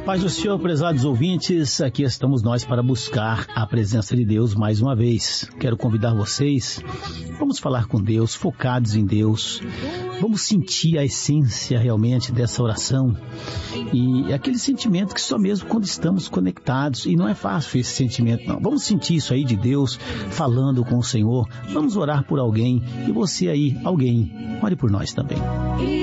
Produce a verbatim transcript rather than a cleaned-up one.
Paz do Senhor, prezados ouvintes, aqui estamos nós para buscar a presença de Deus mais uma vez. Quero convidar vocês, vamos falar com Deus, focados em Deus, vamos sentir a essência realmente dessa oração e aquele sentimento que só mesmo quando estamos conectados, e não é fácil esse sentimento não, vamos sentir isso aí de Deus falando com o Senhor, vamos orar por alguém e você aí, alguém, ore por nós também.